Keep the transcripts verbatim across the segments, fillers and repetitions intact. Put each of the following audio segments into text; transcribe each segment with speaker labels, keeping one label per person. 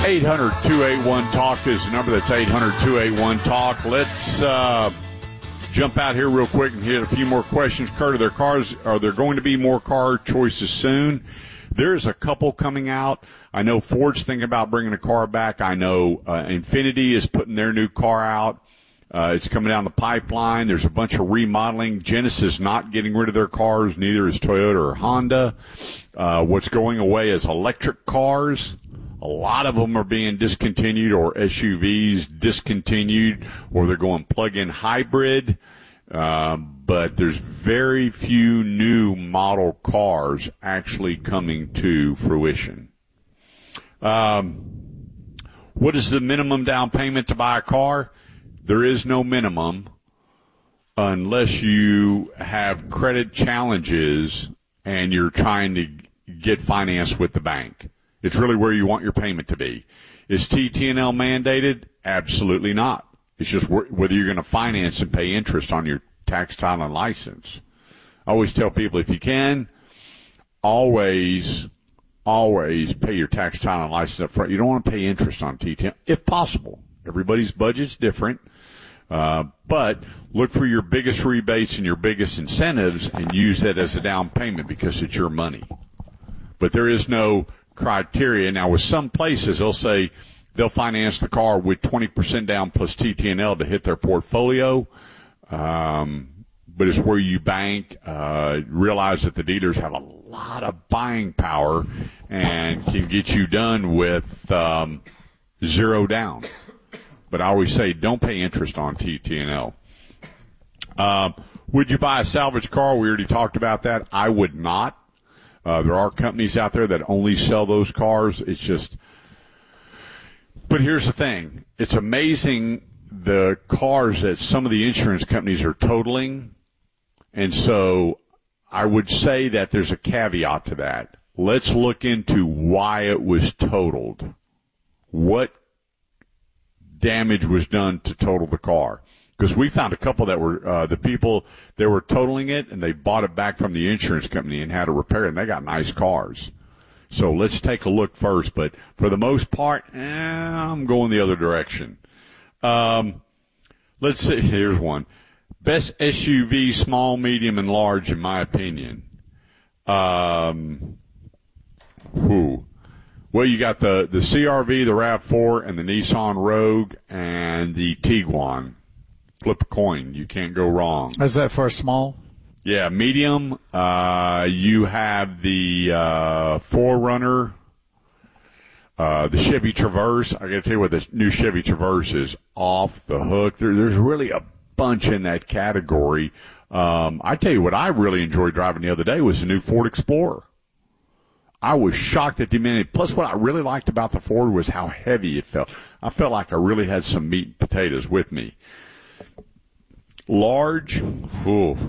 Speaker 1: eight hundred, two eight one, talk is the number. That's eight hundred, two eight one, talk. Let's uh, jump out here real quick and hit a few more questions. Kurt, are there cars? Are there going to be more car choices soon? There's a couple coming out. I know Ford's thinking about bringing a car back. I know uh, Infiniti is putting their new car out. Uh, it's coming down the pipeline. There's a bunch of remodeling. Genesis not getting rid of their cars. Neither is Toyota or Honda. Uh, what's going away is electric cars. A lot of them are being discontinued, or S U Vs discontinued, or they're going plug-in hybrid. Um, but there's very few new model cars actually coming to fruition. Um, what is the minimum down payment to buy a car? There is no minimum unless you have credit challenges and you're trying to get financed with the bank. It's really where you want your payment to be. Is T T N L mandated? Absolutely not. It's just whether you're going to finance and pay interest on your tax, title, and license. I always tell people, if you can, always, always pay your tax, title, and license up front. You don't want to pay interest on T T N L, if possible. Everybody's budget's different. Uh, but look for your biggest rebates and your biggest incentives and use that as a down payment because it's your money. But there is no criteria. Now, with some places, they'll say they'll finance the car with twenty percent down plus T T N L to hit their portfolio. Um, but it's where you bank. Uh, realize that the dealers have a lot of buying power and can get you done with um, zero down. But I always say don't pay interest on T T N L. Uh, would you buy a salvage car? We already talked about that. I would not. Uh, there are companies out there that only sell those cars. It's just, but here's the thing. It's amazing the cars that some of the insurance companies are totaling. And so I would say that there's a caveat to that. Let's look into why it was totaled. What damage was done to total the car? Because we found a couple that were uh, the people that were totaling it, and they bought it back from the insurance company and had to repair it, and they got nice cars. So let's take a look first. But for the most part, eh, I'm going the other direction. Um, let's see. Here's one. Best S U V, small, medium, and large, in my opinion. Um, who? Well, you got the, the C R V, the RAV four, and the Nissan Rogue, and the Tiguan. Flip a coin. You can't go wrong.
Speaker 2: Is that for a small?
Speaker 1: Yeah, medium. Uh, you have the uh, four runner, uh, the Chevy Traverse. I got to tell you what, this new Chevy Traverse is off the hook. There, there's really a bunch in that category. Um, I tell you what I really enjoyed driving the other day was the new Ford Explorer. I was shocked at the minute. Plus, what I really liked about the Ford was how heavy it felt. I felt like I really had some meat and potatoes with me. Large, ooh.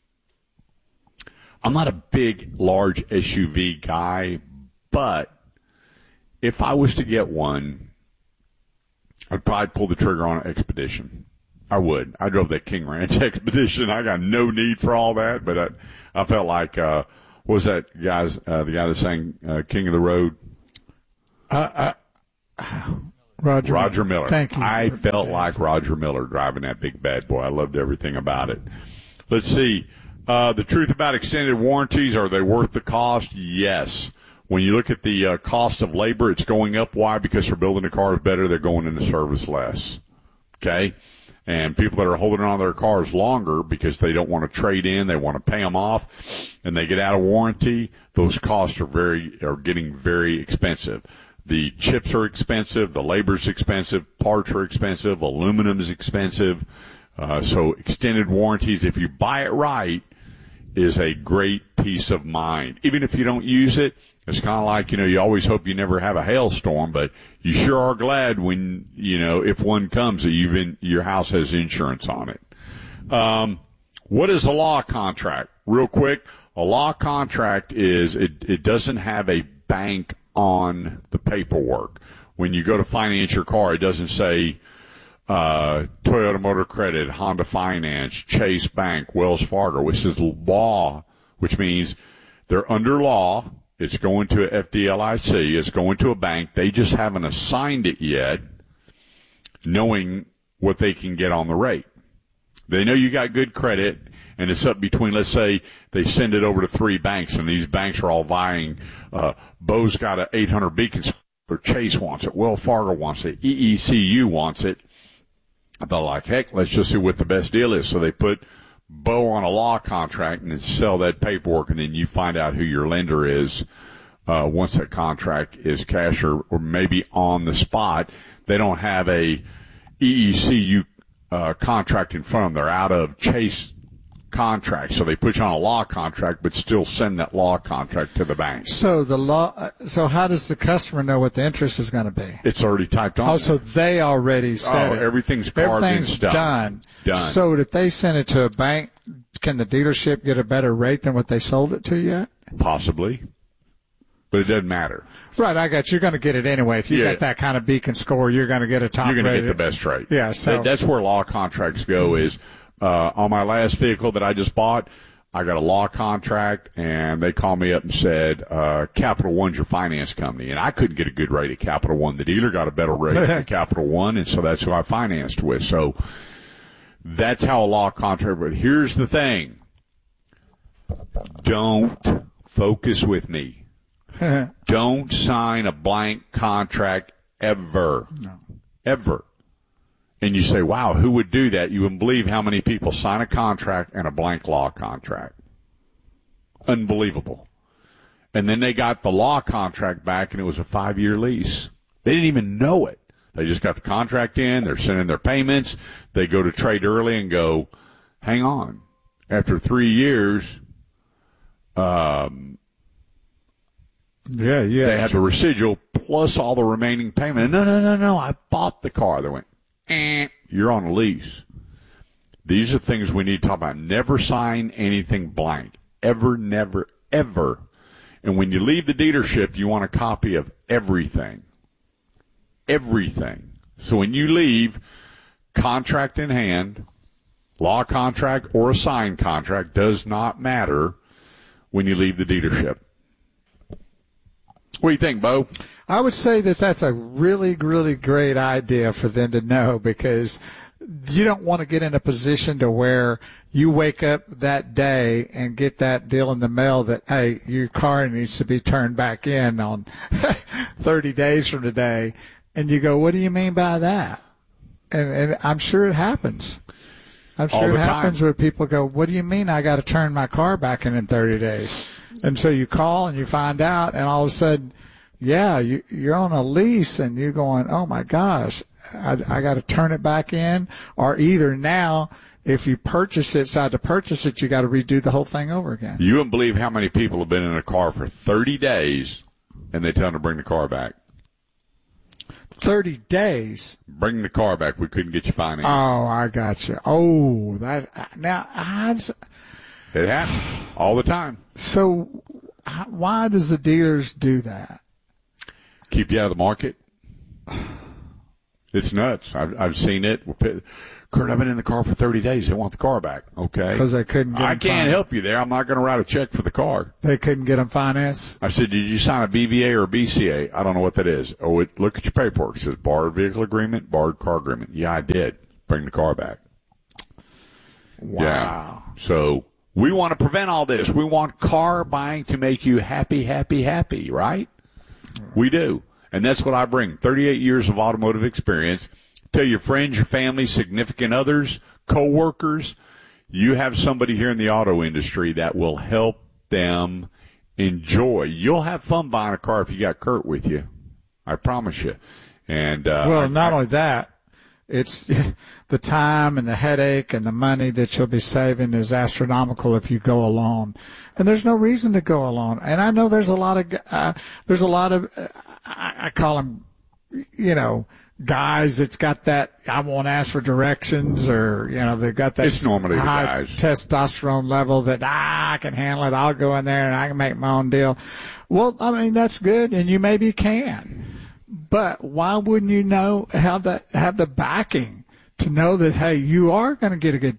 Speaker 1: I'm not a big, large S U V guy, but if I was to get one, I'd probably pull the trigger on an Expedition. I would. I drove that King Ranch Expedition. I got no need for all that, but I, I felt like, uh, what was that guy's, uh, the guy that sang uh, King of the Road?
Speaker 2: Uh, uh, Roger,
Speaker 1: Roger Miller.
Speaker 2: Thank you.
Speaker 1: I felt like Roger Miller driving that big bad boy. I loved everything about it. Let's see. Uh, the truth about extended warranties, are they worth the cost? Yes. When you look at the uh, cost of labor, it's going up. Why? Because they're building the cars better. They're going into service less. Okay? And people that are holding on to their cars longer because they don't want to trade in, they want to pay them off, and they get out of warranty, those costs are very are getting very expensive. The chips are expensive, the labor's expensive, parts are expensive, aluminum is expensive. Uh, so extended warranties, if you buy it right, is a great peace of mind. Even if you don't use it, it's kind of like, you know, you always hope you never have a hailstorm, but you sure are glad when, you know, if one comes, that you've in, your house has insurance on it. Um, what is a law contract? Real quick, a law contract is it, it doesn't have a bank on the paperwork. When you go to finance your car, it doesn't say uh, Toyota Motor Credit, Honda Finance, Chase Bank, Wells Fargo. Which is law, which means they're under law. It's going to a F D L I C. It's going to a bank. They just haven't assigned it yet, knowing what they can get on the rate. They know you got good credit, and it's up between, let's say, they send it over to three banks, and these banks are all vying. Uh, Bo's got an eight hundred Beacon score. Chase wants it. Wells Fargo wants it. E E C U wants it. They're like, heck, let's just see what the best deal is. So they put Bo on a law contract and then sell that paperwork, and then you find out who your lender is uh, once that contract is cashed, or, or maybe on the spot. They don't have a E E C U uh, contract in front of them. They're out of Chase contract, so they put you on a law contract, but still send that law contract to the bank.
Speaker 2: So the law. So how does the customer know what the interest is going to be?
Speaker 1: It's already typed on.
Speaker 2: Oh, so they already said
Speaker 1: oh,
Speaker 2: it.
Speaker 1: Everything's carved
Speaker 2: Everything's
Speaker 1: and done.
Speaker 2: done.
Speaker 1: Done.
Speaker 2: So if they send it to a bank, can the dealership get a better rate than what they sold it to you at?
Speaker 1: Possibly, but it doesn't matter.
Speaker 2: Right, I got you. You're going to get it anyway. If you
Speaker 1: Yeah.
Speaker 2: got that kind of Beacon score, you're going to get a top.
Speaker 1: You're going to
Speaker 2: rated.
Speaker 1: get the best rate.
Speaker 2: Yeah, so
Speaker 1: That- that's where law contracts go. Is uh, on my last vehicle that I just bought, I got a law contract, and they called me up and said, uh, Capital One's your finance company. And I couldn't get a good rate at Capital One. The dealer got a better rate at Capital One, and so that's who I financed with. So that's how a law contract, but here's the thing. Don't focus with me. Don't sign a blank contract ever.
Speaker 2: No.
Speaker 1: Ever. And you say, wow, who would do that? You wouldn't believe how many people sign a contract and a blank law contract. Unbelievable. And then they got the law contract back, and it was a five-year lease. They didn't even know it. They just got the contract in. They're sending their payments. They go to trade early and go, hang on. After three years, um,
Speaker 2: yeah, yeah.
Speaker 1: they had the residual plus all the remaining payment. No, no, no, no. I bought the car. They went, eh, you're on a lease. These are things we need to talk about. Never sign anything blank. Ever, never, ever. And when you leave the dealership, you want a copy of everything. Everything. So when you leave, contract in hand, law contract or a signed contract does not matter when you leave the dealership. What do you think, Bo?
Speaker 2: I would say that that's a really, really great idea for them to know, because you don't want to get in a position to where you wake up that day and get that deal in the mail that, hey, your car needs to be turned back in on thirty days from today. And you go, what do you mean by that? And, and I'm sure it happens. I'm
Speaker 1: All
Speaker 2: sure it
Speaker 1: the
Speaker 2: happens
Speaker 1: time.
Speaker 2: where people go, what do you mean I got to turn my car back in in thirty days? And so you call and you find out, and all of a sudden, yeah, you, you're on a lease, and you're going, oh, my gosh, I, I got to turn it back in. Or either now, if you purchase it, decide to purchase it, you got to redo the whole thing over again.
Speaker 1: You wouldn't believe how many people have been in a car for thirty days, and they tell them to bring the car back.
Speaker 2: thirty days.
Speaker 1: Bring the car back. We couldn't get you financed.
Speaker 2: Oh, I got you. Oh, that now I.
Speaker 1: It happens all the time.
Speaker 2: So, how- why does the dealers do that?
Speaker 1: Keep you out of the market. It's nuts. I've, I've seen it. Kurt, I've been in the car for thirty days. They want the car back. Okay.
Speaker 2: Because they couldn't get
Speaker 1: I
Speaker 2: them
Speaker 1: can't
Speaker 2: fin-
Speaker 1: help you there. I'm not going to write a check for the car.
Speaker 2: They couldn't get them financed.
Speaker 1: I said, did you sign a B V A or a B C A? I don't know what that is. Oh, it, look at your paperwork. It says barred vehicle agreement, barred car agreement. Yeah, I did. Bring the car back.
Speaker 2: Wow.
Speaker 1: Yeah. So we want to prevent all this. We want car buying to make you happy, happy, happy, right? We do. And that's what I bring. thirty-eight years of automotive experience. Tell your friends, your family, significant others, coworkers, you have somebody here in the auto industry that will help them enjoy. You'll have fun buying a car if you got Kurt with you. I promise you. And uh,
Speaker 2: Well,
Speaker 1: I,
Speaker 2: not
Speaker 1: I,
Speaker 2: only that, it's the time and the headache and the money that you'll be saving is astronomical if you go alone. And there's no reason to go alone. And I know there's a lot of uh, there's a lot of uh, I, I call them, you know, guys that's got that I won't ask for directions, or you know they've got that
Speaker 1: It's normally the
Speaker 2: high
Speaker 1: guys.
Speaker 2: testosterone level that ah, I can handle it. I'll go in there and I can make my own deal. Well, I mean that's good, and you maybe can. But why wouldn't you know have that have the backing to know that hey, you are going to get a good deal?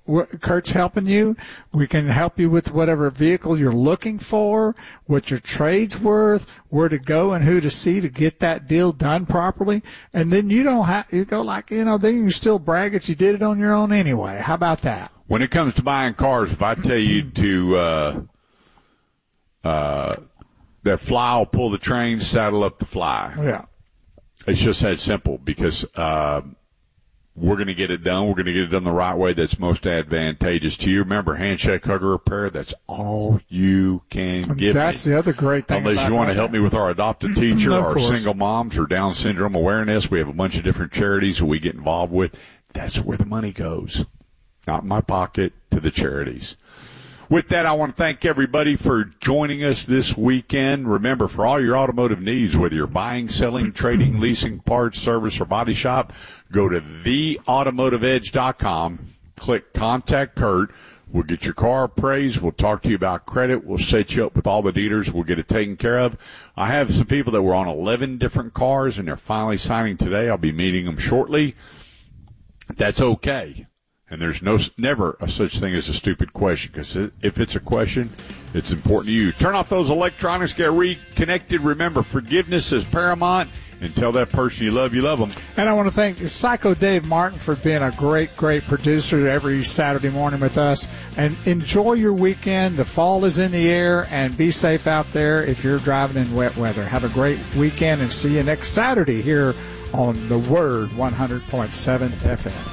Speaker 2: Kurt's helping you. We can help you with whatever vehicle you're looking for, what your trade's worth, where to go and who to see to get that deal done properly. And then you don't have, you go like, you know, then you can still brag that you did it on your own anyway. How about that?
Speaker 1: When it comes to buying cars, if I tell you to, uh, uh, that fly will pull the train, saddle up the fly.
Speaker 2: Yeah.
Speaker 1: It's just that simple because, uh, we're going to get it done. We're going to get it done the right way that's most advantageous to you. Remember, handshake, hug, or repair, that's all you can give
Speaker 2: That's
Speaker 1: me.
Speaker 2: the other great thing.
Speaker 1: Unless you want to help me with our adopted teacher,
Speaker 2: Of
Speaker 1: our
Speaker 2: course.
Speaker 1: single moms, or Down syndrome awareness. We have a bunch of different charities that we get involved with. That's where the money goes. Not in my pocket, to the charities. With that, I want to thank everybody for joining us this weekend. Remember, for all your automotive needs, whether you're buying, selling, trading, leasing, parts, service, or body shop, go to the automotive edge dot com. Click Contact Kurt. We'll get your car appraised. We'll talk to you about credit. We'll set you up with all the dealers. We'll get it taken care of. I have some people that were on eleven different cars, and they're finally signing today. I'll be meeting them shortly. That's okay. And there's no never a such thing as a stupid question, because if it's a question, it's important to you. Turn off those electronics, get reconnected. Remember, forgiveness is paramount. And tell that person you love, you love them.
Speaker 2: And I want to thank Psycho Dave Martin for being a great, great producer every Saturday morning with us. And enjoy your weekend. The fall is in the air, and be safe out there if you're driving in wet weather. Have a great weekend, and see you next Saturday here on The Word one hundred point seven F M.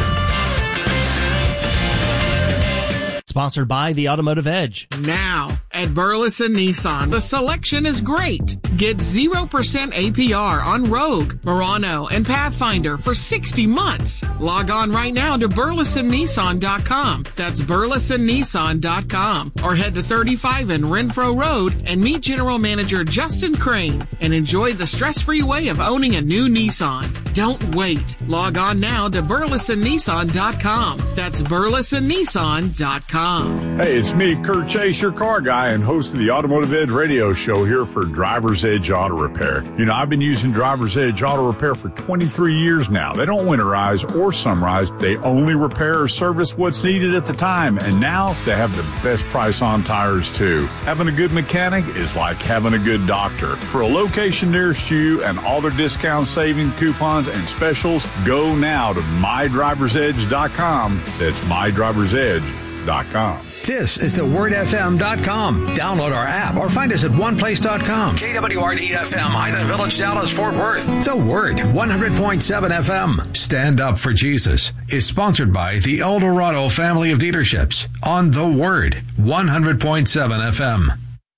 Speaker 3: Sponsored by the Automotive Edge.
Speaker 4: Now, at Burleson Nissan, the selection is great. Get zero percent A P R on Rogue, Murano, and Pathfinder for sixty months. Log on right now to burleson nissan dot com. That's burleson nissan dot com. Or head to thirty-five in Renfro Road and meet General Manager Justin Crane and enjoy the stress-free way of owning a new Nissan. Don't wait. Log on now to burleson nissan dot com. That's burleson nissan dot com.
Speaker 5: Hey, it's me, Kurt Chase, your car guy and host of the Automotive Edge radio show here for Driver's Edge Auto Repair. You know, I've been using Driver's Edge Auto Repair for twenty-three years now. They don't winterize or summerize. They only repair or service what's needed at the time. And now they have the best price on tires, too. Having a good mechanic is like having a good doctor. For a location nearest you and all their discount saving coupons and specials, go now to my drivers edge dot com. That's my drivers edge dot com.
Speaker 6: This is the word f m dot com. Download our app or find us at one place dot com. K W R D F M, Highland Village, Dallas, Fort Worth. The Word, one hundred point seven F M. Stand Up for Jesus is sponsored by the El Dorado family of dealerships on The Word, one hundred point seven F M.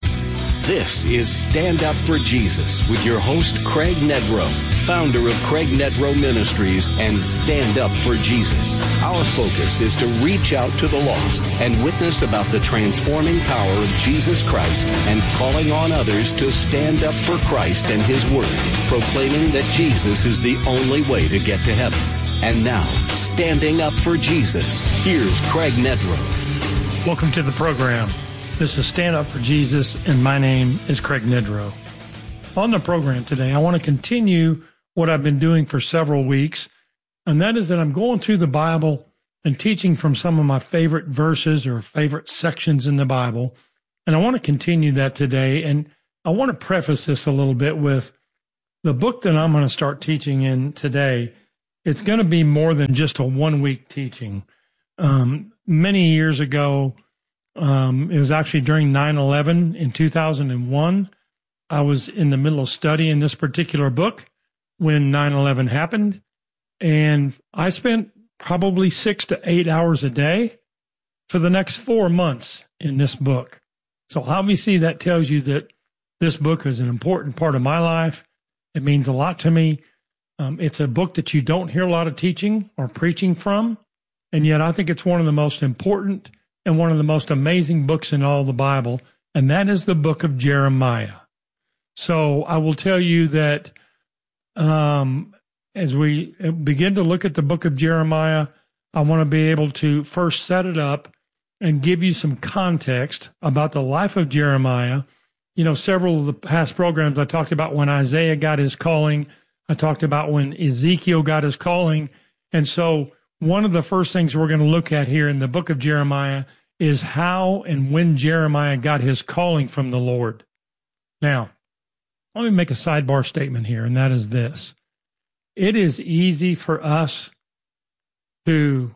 Speaker 7: This is Stand Up for Jesus with your host, Craig Nedrow, founder of Craig Nedrow Ministries and Stand Up for Jesus. Our focus is to reach out to the lost and witness about the transforming power of Jesus Christ and calling on others to stand up for Christ and His Word, proclaiming that Jesus is the only way to get to heaven. And now, standing up for Jesus, here's Craig Nedrow.
Speaker 8: Welcome to the program. This is Stand Up for Jesus, and my name is Craig Nedrow. On the program today, I want to continue what I've been doing for several weeks, and that is that I'm going through the Bible and teaching from some of my favorite verses or favorite sections in the Bible, and I want to continue that today. And I want to preface this a little bit with the book that I'm going to start teaching in today. It's going to be more than just a one-week teaching. Um, many years ago, Um, it was actually during nine eleven in two thousand one. I was in the middle of studying this particular book when nine eleven happened, and I spent probably six to eight hours a day for the next four months in this book. So obviously that tells you that this book is an important part of my life. It means a lot to me. Um, it's a book that you don't hear a lot of teaching or preaching from, and yet I think it's one of the most important and one of the most amazing books in all the Bible, and that is the book of Jeremiah. So I will tell you that um, as we begin to look at the book of Jeremiah, I want to be able to first set it up and give you some context about the life of Jeremiah. You know, several of the past programs I talked about when Isaiah got his calling. I talked about when Ezekiel got his calling. And so one of the first things we're going to look at here in the book of Jeremiah is how and when Jeremiah got his calling from the Lord. Now, let me make a sidebar statement here, and that is this. It is easy for us to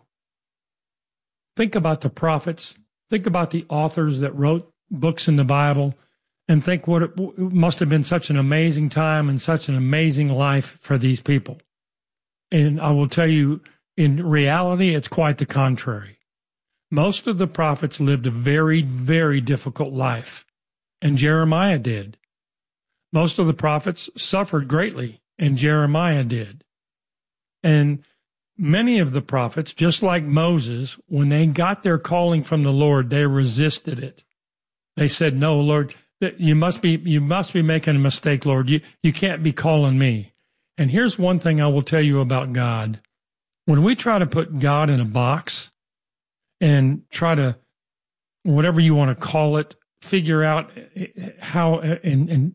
Speaker 8: think about the prophets, think about the authors that wrote books in the Bible, and think what it must have been such an amazing time and such an amazing life for these people. And I will tell you, in reality, it's quite the contrary. Most of the prophets lived a very, very difficult life, and Jeremiah did. Most of the prophets suffered greatly, and Jeremiah did. And many of the prophets, just like Moses, when they got their calling from the Lord, they resisted it. They said, "No, Lord, you must be you must be making a mistake, Lord. You you can't be calling me." And here's one thing I will tell you about God. When we try to put God in a box and try to, whatever you want to call it, figure out how and, and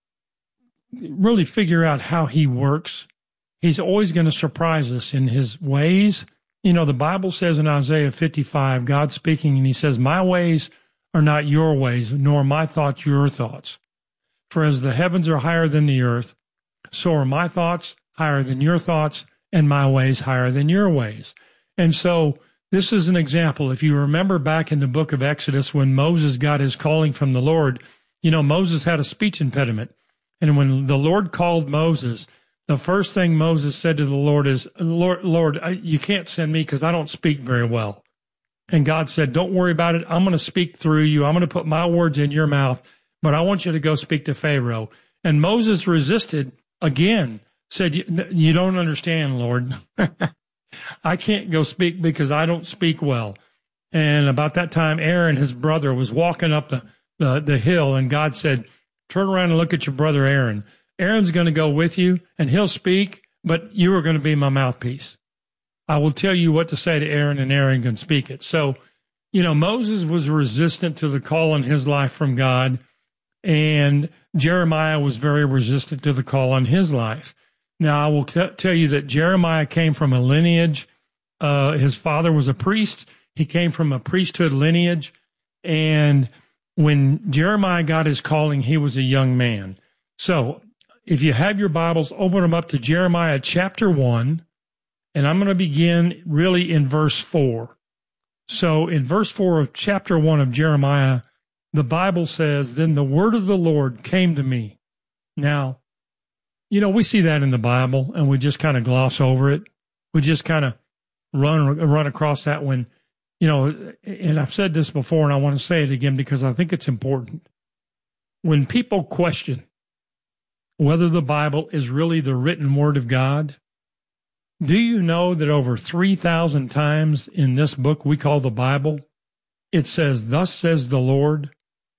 Speaker 8: really figure out how he works, he's always going to surprise us in his ways. You know, the Bible says in Isaiah fifty-five, God speaking, and he says, "My ways are not your ways, nor my thoughts your thoughts. For as the heavens are higher than the earth, so are my thoughts higher than your thoughts, and my ways higher than your ways." And so this is an example. If you remember back in the book of Exodus, when Moses got his calling from the Lord, you know, Moses had a speech impediment. And when the Lord called Moses, the first thing Moses said to the Lord is, Lord, Lord, I, you can't send me because I don't speak very well. And God said, don't worry about it. I'm going to speak through you. I'm going to put my words in your mouth, but I want you to go speak to Pharaoh. And Moses resisted again, said, you don't understand, Lord. I can't go speak because I don't speak well. And about that time, Aaron, his brother, was walking up the, the, the hill, and God said, turn around and look at your brother Aaron. Aaron's going to go with you, and he'll speak, but you are going to be my mouthpiece. I will tell you what to say to Aaron, and Aaron can speak it. So, you know, Moses was resistant to the call on his life from God, and Jeremiah was very resistant to the call on his life. Now, I will t- tell you that Jeremiah came from a lineage. Uh, his father was a priest. He came from a priesthood lineage, and when Jeremiah got his calling, he was a young man. So if you have your Bibles, open them up to Jeremiah chapter one, and I'm going to begin really in verse four. So in verse four of chapter one of Jeremiah, the Bible says, "Then the word of the Lord came to me." Now, you know, we see that in the Bible, and we just kind of gloss over it. We just kind of run run across that when, you know, and I've said this before, and I want to say it again because I think it's important. When people question whether the Bible is really the written word of God, do you know that over three thousand times in this book we call the Bible, it says, "Thus says the Lord,"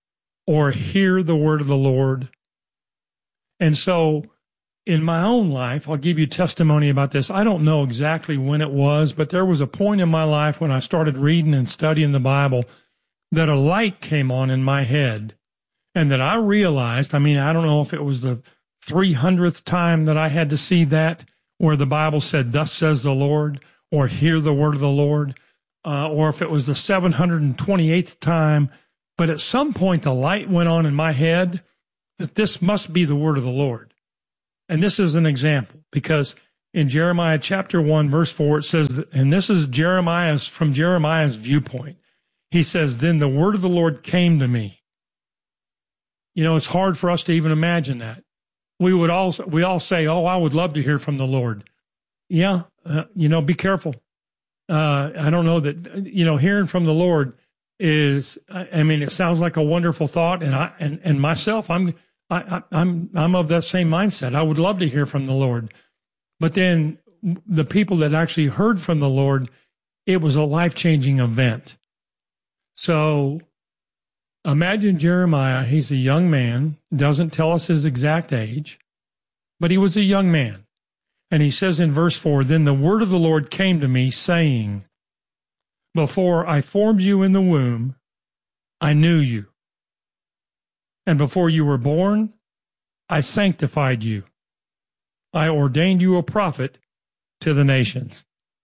Speaker 8: or "Hear the word of the Lord"? And so in my own life, I'll give you testimony about this. I don't know exactly when it was, but there was a point in my life when I started reading and studying the Bible that a light came on in my head, and that I realized, I mean, I don't know if it was the three hundredth time that I had to see that, where the Bible said, "Thus says the Lord," or "Hear the word of the Lord," uh, or if it was the seven hundred twenty-eighth time. But at some point, the light went on in my head that this must be the word of the Lord. And this is an example, because in Jeremiah chapter one, verse four, it says, and this is Jeremiah's, from Jeremiah's viewpoint. He says, "Then the word of the Lord came to me." You know, it's hard for us to even imagine that. We would all, we all say, "Oh, I would love to hear from the Lord." Yeah, uh, you know, be careful. Uh, I don't know that, you know, hearing from the Lord is, I mean, it sounds like a wonderful thought, and I, and, and myself, I'm, I, I'm I'm of that same mindset. I would love to hear from the Lord. But then the people that actually heard from the Lord, it was a life-changing event. So imagine Jeremiah. He's a young man, doesn't tell us his exact age, but he was a young man. And he says in verse four, "Then the word of the Lord came to me, saying, before I formed you in the womb, I knew you. And before you were born, I sanctified you. I ordained you a prophet to the nations."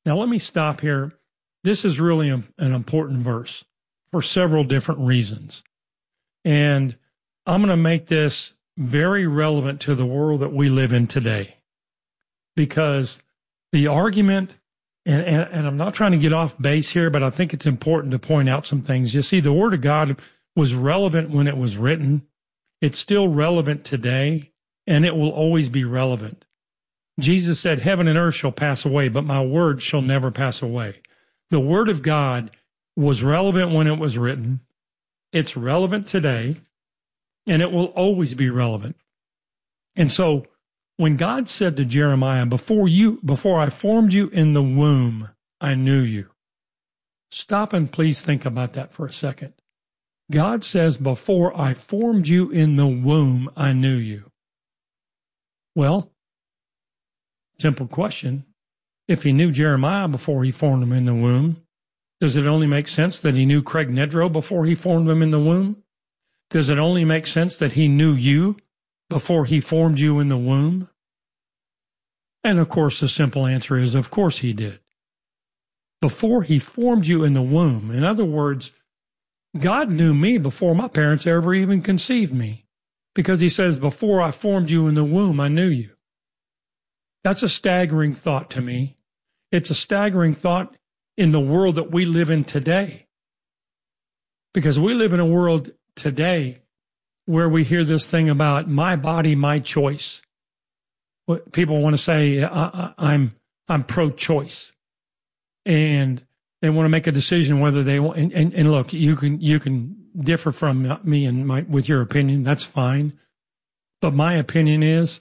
Speaker 8: Now, let me stop here. This is really a, an important verse for several different reasons. And I'm going to make this very relevant to the world that we live in today. Because the argument, and, and, and I'm not trying to get off base here, but I think it's important to point out some things. You see, the Word of God was relevant when it was written. It's still relevant today, and it will always be relevant. Jesus said, heaven and earth shall pass away, but my word shall never pass away. The Word of God was relevant when it was written. It's relevant today, and it will always be relevant. And so when God said to Jeremiah, before you, before I formed you in the womb, I knew you. Stop and please think about that for a second. God says, before I formed you in the womb, I knew you. Well, simple question. If he knew Jeremiah before he formed him in the womb, does it only make sense that he knew Craig Nedrow before he formed him in the womb? Does it only make sense that he knew you before he formed you in the womb? And of course, the simple answer is, of course he did. Before he formed you in the womb. In other words, God knew me before my parents ever even conceived me. Because he says, before I formed you in the womb, I knew you. That's a staggering thought to me. It's a staggering thought in the world that we live in today. Because we live in a world today where we hear this thing about my body, my choice. What people want to say, I, I, I'm I'm pro-choice, and they want to make a decision whether they want. And, and, and look, you can you can differ from me and my with your opinion. That's fine, but my opinion is,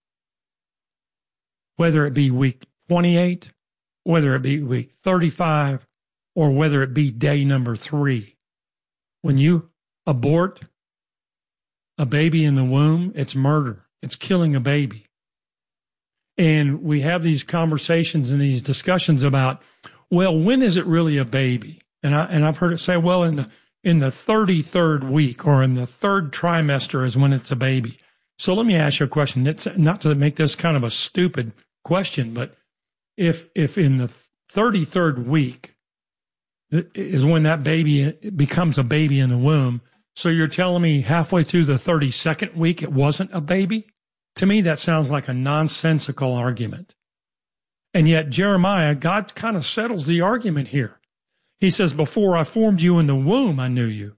Speaker 8: whether it be week twenty-eight, whether it be week thirty-five, or whether it be day number three, when you abort a baby in the womb, it's murder. It's killing a baby. And we have these conversations and these discussions about, well, when is it really a baby? And I and I've heard it say, well, in the in the thirty-third week or in the third trimester is when it's a baby. So let me ask you a question. It's not to make this kind of a stupid question, but if if in the thirty-third week is when that baby becomes a baby in the womb, so you're telling me halfway through the thirty-second week it wasn't a baby? To me, that sounds like a nonsensical argument. And yet Jeremiah, God kind of settles the argument here. He says, before I formed you in the womb, I knew you.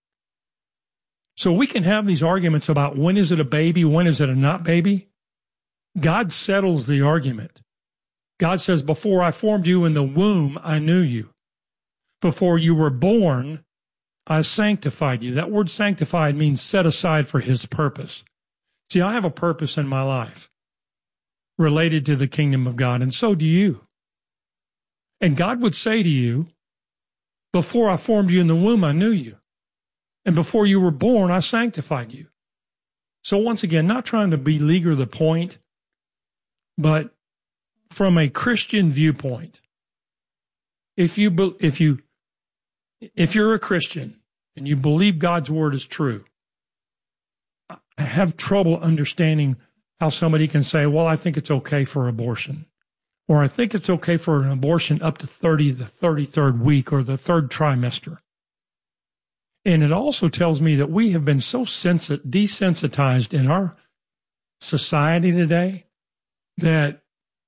Speaker 8: So we can have these arguments about when is it a baby, when is it a not baby. God settles the argument. God says, before I formed you in the womb, I knew you. Before you were born, I sanctified you. That word sanctified means set aside for his purpose. See, I have a purpose in my life related to the kingdom of God, and so do you. And God would say to you, before I formed you in the womb, I knew you. And before you were born, I sanctified you. So once again, not trying to beleaguer the point, but from a Christian viewpoint, if you if you if you're a Christian and you believe God's word is true, I have trouble understanding how somebody can say, well, I think it's okay for abortion, or I think it's okay for an abortion up to thirty, the thirty-third week or the third trimester. And it also tells me that we have been so sensi- desensitized in our society today that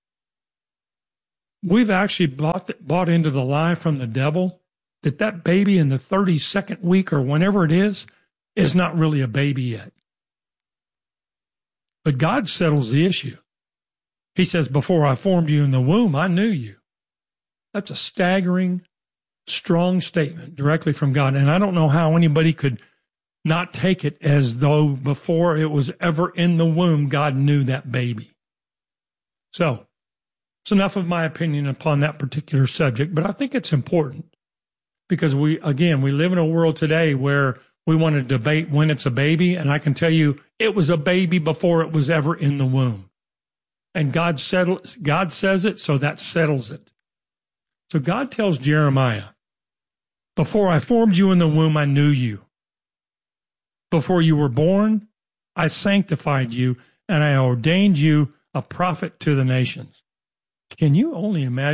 Speaker 8: we've actually bought, the, bought into the lie from the devil that that baby in the thirty-second week or whenever it is, is not really a baby yet. But God settles the issue. He says, before I formed you in the womb, I knew you. That's a staggering, strong statement directly from God. And I don't know how anybody could not take it as though before it was ever in the womb, God knew that baby. So, it's enough of my opinion upon that particular subject, but I think it's important because we, again, we live in a world today where we want to debate when it's a baby, and I can tell you it was a baby before it was ever in the womb. And God settles, God says it, so that settles it. So God tells Jeremiah, before I formed you in the womb, I knew you. Before you were born, I sanctified you, and I ordained you a prophet to the nations. Can you only imagine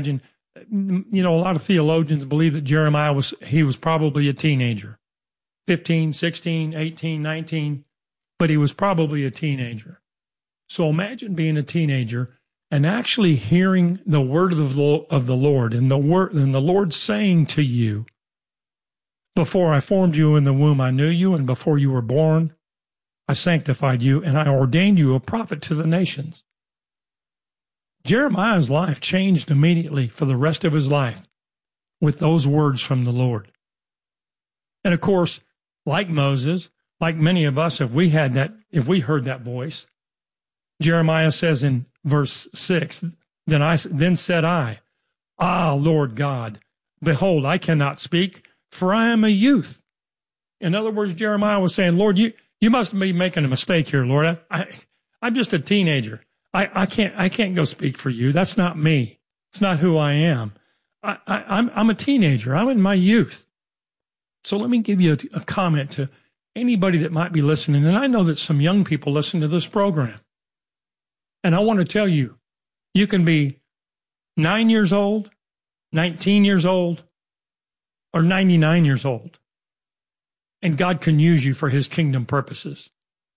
Speaker 8: you know, a lot of theologians believe that Jeremiah was, he was probably a teenager, fifteen, sixteen, eighteen, nineteen, but he was probably a teenager. So imagine being a teenager and actually hearing the word of the, of the Lord, and the word, and the Lord saying to you, before I formed you in the womb, I knew you, and before you were born, I sanctified you, and I ordained you a prophet to the nations. Jeremiah's life changed immediately for the rest of his life with those words from the Lord. And of course, like Moses, like many of us, if we had that, if we heard that voice, Jeremiah says in verse six, then I, then said I, Ah, Lord God, behold, I cannot speak, for I am a youth. In other words, Jeremiah was saying, Lord, you, you must be making a mistake here, Lord. I, I, I'm just a teenager. I, I can't I can't go speak for you. That's not me. It's not who I am. I, I, I'm I'm a teenager. I'm in my youth. So let me give you a, a comment to anybody that might be listening. And I know that some young people listen to this program. And I want to tell you, you can be nine years old, nineteen years old, or ninety-nine years old. And God can use you for his kingdom purposes.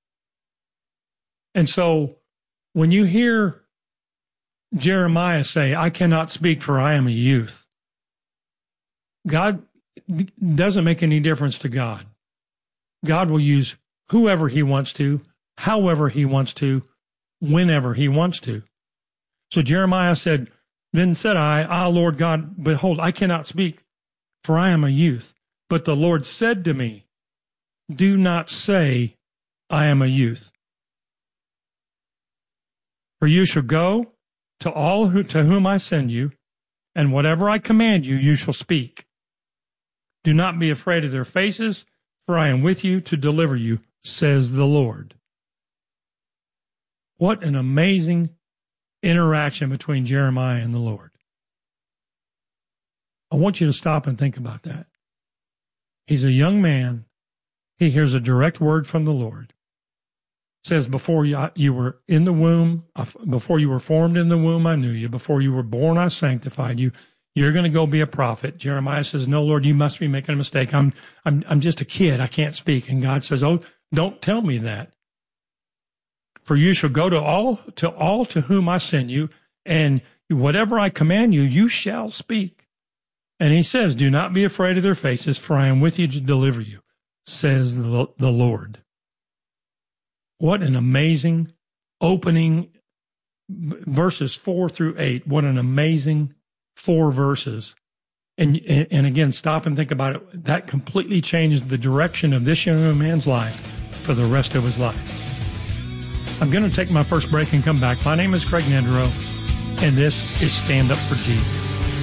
Speaker 8: And so when you hear Jeremiah say, I cannot speak for I am a youth, God doesn't make any difference to God. God will use whoever he wants to, however he wants to, whenever he wants to. So Jeremiah said, then said I, Ah, Lord God, behold, I cannot speak, for I am a youth. But the Lord said to me, do not say, I am a youth. For you shall go to all who, to whom I send you, and whatever I command you, you shall speak. Do not be afraid of their faces, for I am with you to deliver you, says the Lord. What an amazing interaction between Jeremiah and the Lord. I want you to stop and think about that. He's a young man. He hears a direct word from the Lord. Says, before you, you were in the womb, before you were formed in the womb, I knew you. Before you were born, I sanctified you. You're going to go be a prophet. Jeremiah says, no, Lord, you must be making a mistake. I'm, I'm, I'm just a kid. I can't speak. And God says, oh, don't tell me that. For you shall go to all, to all to whom I send you, and whatever I command you, you shall speak. And he says, do not be afraid of their faces, for I am with you to deliver you, says the, the Lord. What an amazing opening, verses four through eight. What an amazing four verses. And, and, and again, stop and think about it. That completely changed the direction of this young man's life for the rest of his life. I'm going to take my first break and come back. My name is Craig Nedrow, and this is Stand Up for Jesus.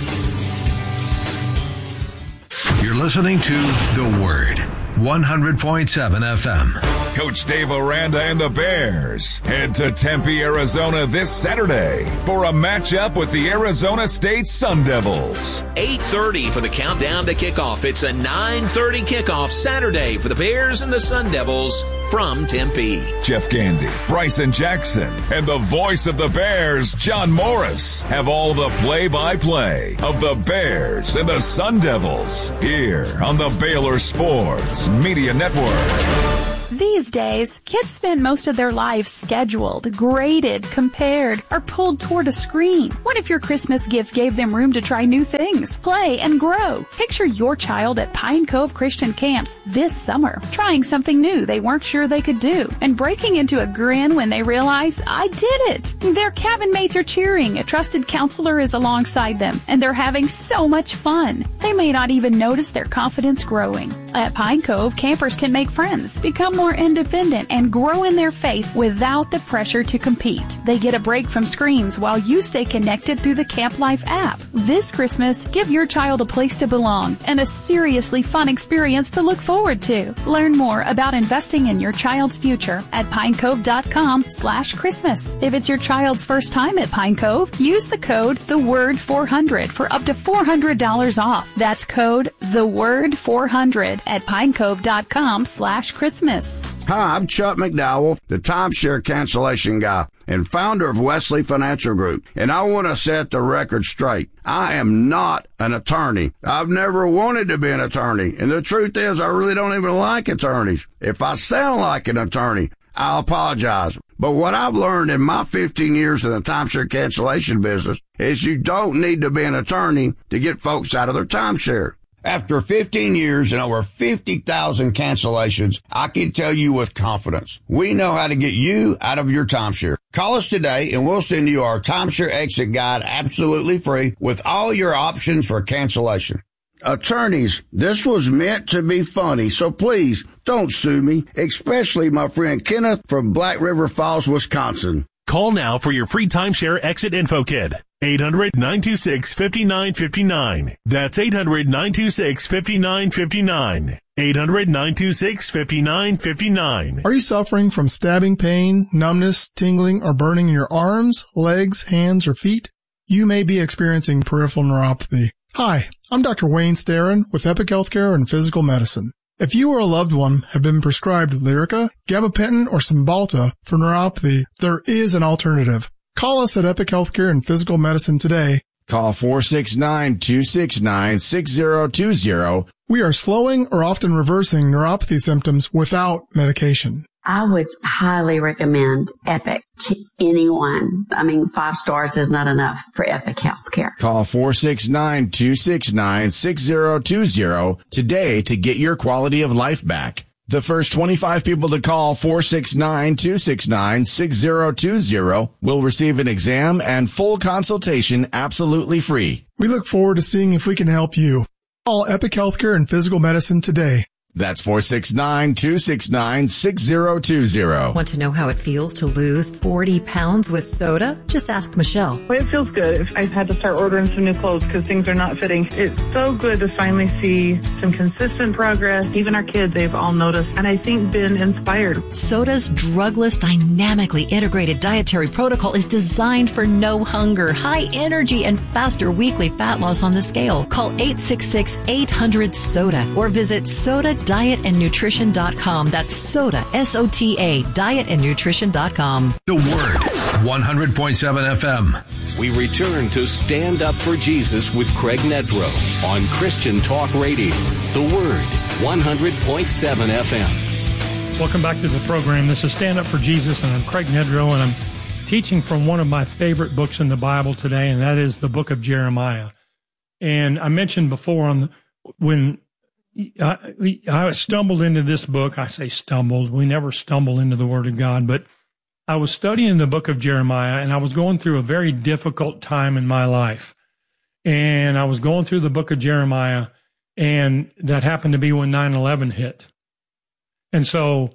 Speaker 6: You're listening to The Word, one hundred point seven F M.
Speaker 3: Coach Dave Aranda and the Bears head to Tempe, Arizona this Saturday for a matchup with the Arizona State Sun Devils.
Speaker 9: eight thirty for the countdown to kickoff. It's a nine thirty kickoff Saturday for the Bears and the Sun Devils from Tempe.
Speaker 3: Jeff Gandy, Bryson Jackson, and the voice of the Bears, John Morris, have all the play-by-play of the Bears and the Sun Devils here on the Baylor Sports Media Network.
Speaker 10: These days, kids spend most of their lives scheduled, graded, compared, or pulled toward a screen. What if your Christmas gift gave them room to try new things, play, and grow? Picture your child at Pine Cove Christian Camps this summer, trying something new they weren't sure they could do, and breaking into a grin when they realize, I did it! Their cabin mates are cheering, a trusted counselor is alongside them, and they're having so much fun. They may not even notice their confidence growing. At Pine Cove, campers can make friends, become more independent, and grow in their faith without the pressure to compete. They get a break from screens while you stay connected through the Camp Life app. This Christmas, give your child a place to belong and a seriously fun experience to look forward to. Learn more about investing in your child's future at pinecove.com slash Christmas. If it's your child's first time at Pine Cove, use the code the word four hundred for up to four hundred dollars off. That's code the word four hundred at pinecove.com slash Christmas.
Speaker 11: Hi, I'm Chuck McDowell, the timeshare cancellation guy. and founder of Wesley Financial Group. And I want to set the record straight. I am not an attorney. I've never wanted to be an attorney. And the truth is, I really don't even like attorneys. If I sound like an attorney, I'll apologize. But what I've learned in my fifteen years in the timeshare cancellation business is you don't need to be an attorney to get folks out of their timeshare. After fifteen years and over fifty thousand cancellations, I can tell you with confidence, we know how to get you out of your timeshare. Call us today and we'll send you our timeshare exit guide absolutely free with all your options for cancellation. Attorneys, this was meant to be funny, so please don't sue me, especially my friend Kenneth from Black River Falls, Wisconsin.
Speaker 12: Call now for your free timeshare exit info kit. eight hundred, nine two six, five nine five nine. That's eight hundred, nine two six, five nine five nine. eight hundred, nine two six, five nine five nine.
Speaker 13: Are you suffering from stabbing pain, numbness, tingling, or burning in your arms, legs, hands, or feet? You may be experiencing peripheral neuropathy. Hi, I'm Doctor Wayne Starron with Epic Healthcare and Physical Medicine. If you or a loved one have been prescribed Lyrica, gabapentin, or Cymbalta for neuropathy, there is an alternative. Call us at Epic Healthcare and Physical Medicine today.
Speaker 14: Call four six nine, two six nine, six zero two zero.
Speaker 13: We are slowing or often reversing neuropathy symptoms without medication.
Speaker 15: I would highly recommend Epic to anyone. I mean, five stars is not enough for Epic Healthcare.
Speaker 14: Call four six nine, two six nine, six zero two zero today to get your quality of life back. The first twenty-five people to call four six nine, two six nine, six zero two zero will receive an exam and full consultation absolutely free.
Speaker 13: We look forward to seeing if we can help you. Call Epic Healthcare and Physical Medicine today.
Speaker 14: That's four six nine, two six nine, six zero two zero.
Speaker 16: Want to know how it feels to lose forty pounds with soda? Just ask Michelle.
Speaker 17: Well, it feels good. I've had to start ordering some new clothes because things are not fitting. It's so good to finally see some consistent progress. Even our kids, they've all noticed, and I think been inspired.
Speaker 18: Soda's drugless, dynamically integrated dietary protocol is designed for no hunger, high energy, and faster weekly fat loss on the scale. Call eight six six, eight hundred, SODA or visit soda diet and nutrition dot com. That's soda, S O T A, diet and nutrition dot com.
Speaker 6: The Word, one hundred point seven F M.
Speaker 7: We return to Stand Up for Jesus with Craig Nedrow on Christian Talk Radio. The Word, one hundred point seven F M.
Speaker 8: Welcome back to the program. This is Stand Up for Jesus, and I'm Craig Nedrow, and I'm teaching from one of my favorite books in the Bible today, and that is the book of Jeremiah. And I mentioned before on the, when I, I stumbled into this book. I say stumbled. We never stumble into the Word of God. But I was studying the book of Jeremiah, and I was going through a very difficult time in my life. And I was going through the book of Jeremiah, and that happened to be when nine eleven hit. And so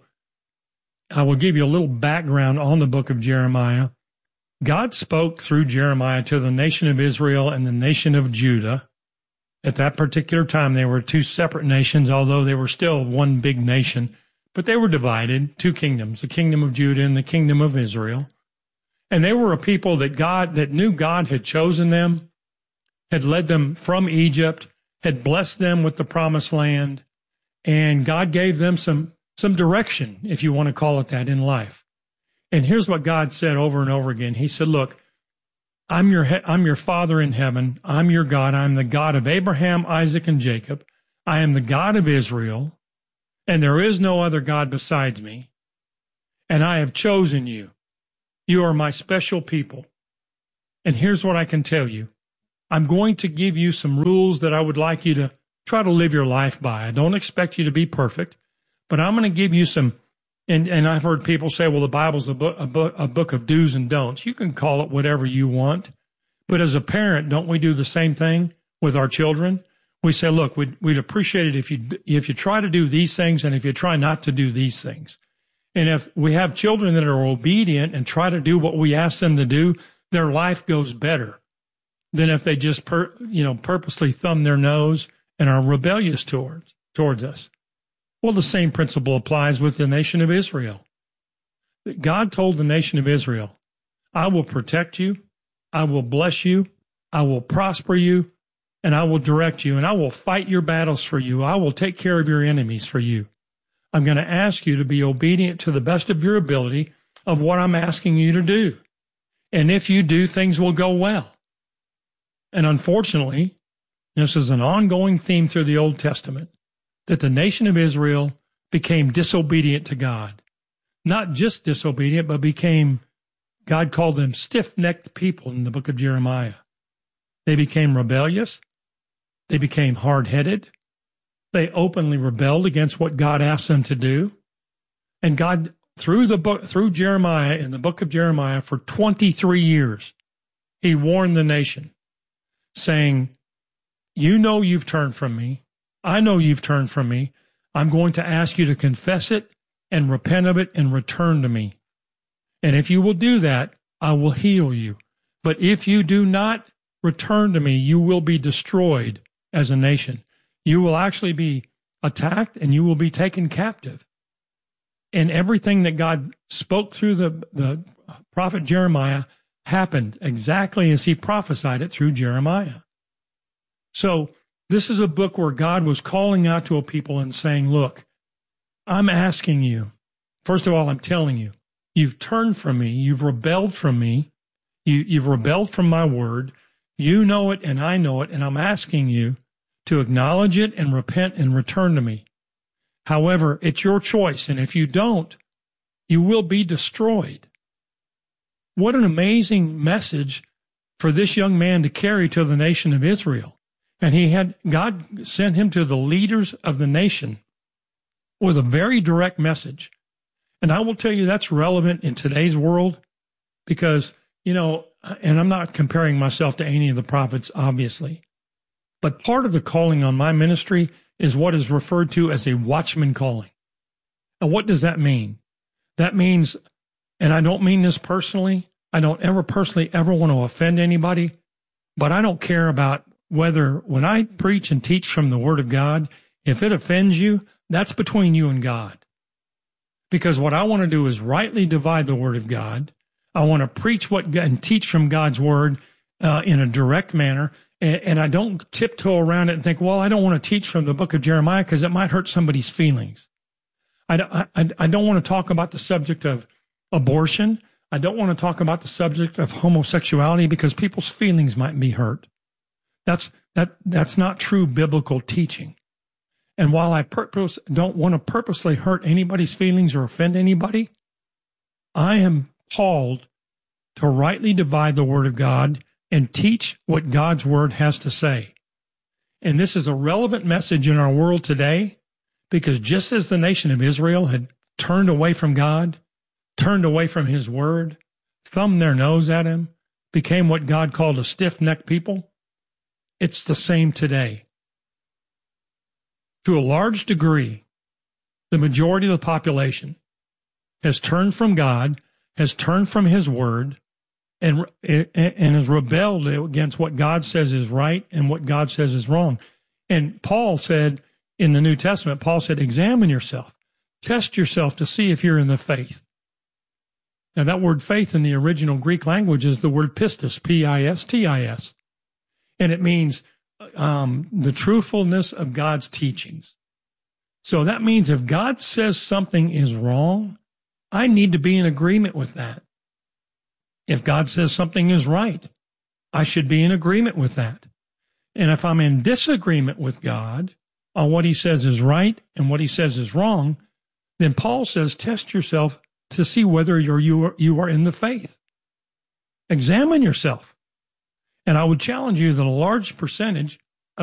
Speaker 8: I will give you a little background on the book of Jeremiah. God spoke through Jeremiah to the nation of Israel and the nation of Judah. At that particular time, they were two separate nations, although they were still one big nation. But they were divided, two kingdoms, the kingdom of Judah and the kingdom of Israel. And they were a people that God, that knew God had chosen them, had led them from Egypt, had blessed them with the promised land, and God gave them some, some direction, if you want to call it that, in life. And here's what God said over and over again. He said, look, I'm your I'm your Father in heaven. I'm your God. I'm the God of Abraham, Isaac, and Jacob. I am the God of Israel, and there is no other God besides me. And I have chosen you. You are my special people. And here's what I can tell you. I'm going to give you some rules that I would like you to try to live your life by. I don't expect you to be perfect, but I'm going to give you some. And, and I've heard people say, well, the Bible's a book, a, book, a book of do's and don'ts. You can call it whatever you want. But as a parent, don't we do the same thing with our children? We say, look, we'd, we'd appreciate it if you, if you try to do these things and if you try not to do these things. And if we have children that are obedient and try to do what we ask them to do, their life goes better than if they just per, you know, purposely thumb their nose and are rebellious towards, towards us. Well, the same principle applies with the nation of Israel. God told the nation of Israel, I will protect you, I will bless you, I will prosper you, and I will direct you, and I will fight your battles for you. I will take care of your enemies for you. I'm going to ask you to be obedient to the best of your ability of what I'm asking you to do. And if you do, things will go well. And unfortunately, this is an ongoing theme through the Old Testament, that the nation of Israel became disobedient to God. Not just disobedient, but became, God called them stiff-necked people in the book of Jeremiah. They became rebellious. They became hard-headed. They openly rebelled against what God asked them to do. And God, through the book, through Jeremiah, in the book of Jeremiah, for twenty-three years, he warned the nation, saying, you know you've turned from me. I know you've turned from me. I'm going to ask you to confess it and repent of it and return to me. And if you will do that, I will heal you. But if you do not return to me, you will be destroyed as a nation. You will actually be attacked and you will be taken captive. And everything that God spoke through the, the prophet Jeremiah happened exactly as he prophesied it through Jeremiah. So this is a book where God was calling out to a people and saying, look, I'm asking you, first of all, I'm telling you, you've turned from me, you've rebelled from me, you, you've rebelled from my word, you know it and I know it, and I'm asking you to acknowledge it and repent and return to me. However, it's your choice, and if you don't, you will be destroyed. What an amazing message for this young man to carry to the nation of Israel. And he had, God sent him to the leaders of the nation with a very direct message. And I will tell you that's relevant in today's world because, you know, and I'm not comparing myself to any of the prophets, obviously, but part of the calling on my ministry is what is referred to as a watchman calling. And what does that mean? That means, and I don't mean this personally, I don't ever personally ever want to offend anybody, but I don't care about whether when I preach and teach from the Word of God, if it offends you, that's between you and God. Because what I want to do is rightly divide the Word of God. I want to preach what and teach from God's Word uh, in a direct manner. And, and I don't tiptoe around it and think, well, I don't want to teach from the book of Jeremiah because it might hurt somebody's feelings. I, I, I don't want to talk about the subject of abortion. I don't want to talk about the subject of homosexuality because people's feelings might be hurt. That's that that's not true biblical teaching. And while I purpose don't want to purposely hurt anybody's feelings or offend anybody, I am called to rightly divide the Word of God and teach what God's Word has to say. And this is a relevant message in our world today because just as the nation of Israel had turned away from God, turned away from His Word, thumbed their nose at Him, became what God called a stiff-necked people, it's the same today. To a large degree, the majority of the population has turned from God, has turned from His Word, and, and has rebelled against what God says is right and what God says is wrong. And Paul said in the New Testament, Paul said, examine yourself, test yourself to see if you're in the faith. Now that word faith in the original Greek language is the word pistis, P I S T I S. And it means um, the truthfulness of God's teachings. So that means if God says something is wrong, I need to be in agreement with that. If God says something is right, I should be in agreement with that. And if I'm in disagreement with God on what He says is right and what He says is wrong, then Paul says, test yourself to see whether you're, you are, you are in the faith. Examine yourself. And I would challenge you that a large percentage